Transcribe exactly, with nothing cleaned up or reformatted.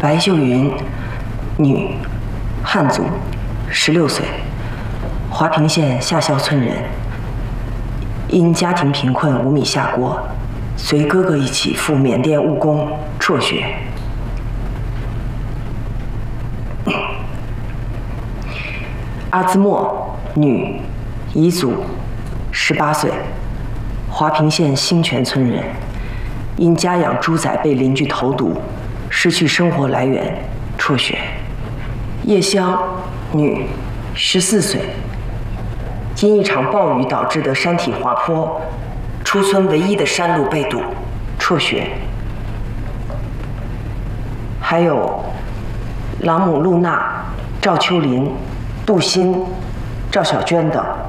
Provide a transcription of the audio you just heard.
白秀云，女，汉族，十六岁，华坪县下肖村人。因家庭贫困无米下锅，随哥哥一起赴缅甸务工辍学。阿兹莫，女，彝族，十八岁，华坪县兴泉村人。因家养猪仔被邻居投毒，失去生活来源，辍学。叶香，女，十四岁，因一场暴雨导致的山体滑坡，出村唯一的山路被堵，辍学。还有朗姆露娜、赵秋林、杜欣、赵小娟等。